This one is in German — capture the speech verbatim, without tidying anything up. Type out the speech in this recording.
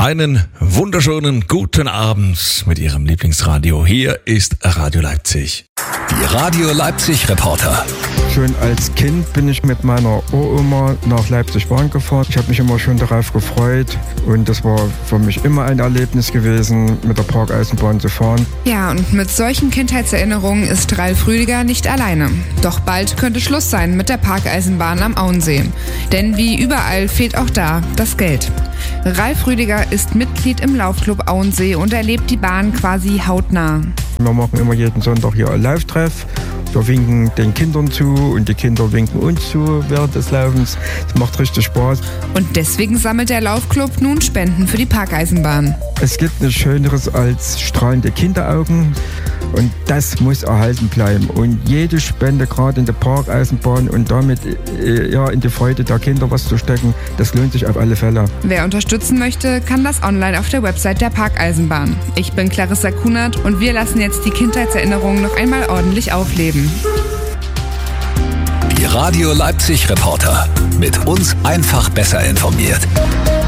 Einen wunderschönen guten Abend mit Ihrem Lieblingsradio. Hier ist Radio Leipzig. Die Radio Leipzig Reporter. Schon als Kind bin ich mit meiner Uroma nach Leipzig-Bahn gefahren. Ich habe mich immer schon darauf gefreut und das war für mich immer ein Erlebnis gewesen, mit der Parkeisenbahn zu fahren. Ja, und mit solchen Kindheitserinnerungen ist Ralf Rüdiger nicht alleine. Doch bald könnte Schluss sein mit der Parkeisenbahn am Auensee. Denn wie überall fehlt auch da das Geld. Ralf Rüdiger ist Mitglied im Laufclub Auensee und erlebt die Bahn quasi hautnah. Wir machen immer jeden Sonntag hier einen Live-Treff. Wir winken den Kindern zu und die Kinder winken uns zu während des Laufens. Es macht richtig Spaß. Und deswegen sammelt der Laufclub nun Spenden für die Parkeisenbahn. Es gibt nichts Schöneres als strahlende Kinderaugen und das muss erhalten bleiben. Und jede Spende, gerade in der Parkeisenbahn und damit äh, ja, in die Freude der Kinder was zu stecken, das lohnt sich auf alle Fälle. Wer unterstützen möchte, kann das online auf der Website der Parkeisenbahn. Ich bin Clarissa Kunert und wir lassen jetzt die Kindheitserinnerungen noch einmal ordentlich aufleben. Die Radio Leipzig Reporter. Mit uns einfach besser informiert.